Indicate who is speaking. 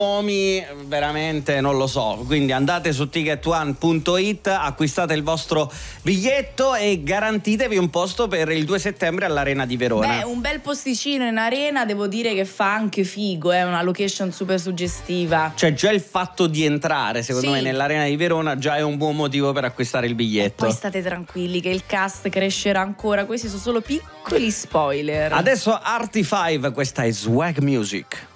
Speaker 1: nomi veramente non lo so, quindi andate su ticketone.it, acquistate il vostro biglietto e garantitevi un posto per il 2 settembre all'Arena di Verona.
Speaker 2: Beh, un bel posticino in arena, devo dire che fa anche figo, è una location super suggestiva.
Speaker 1: Cioè già il fatto di entrare secondo me nell'Arena di Verona già è un buon motivo per acquistare il biglietto.
Speaker 2: E poi state tranquilli che il cast crescerà ancora, questi sono solo piccoli spoiler.
Speaker 1: Adesso Artie 5, questa è Swag Music.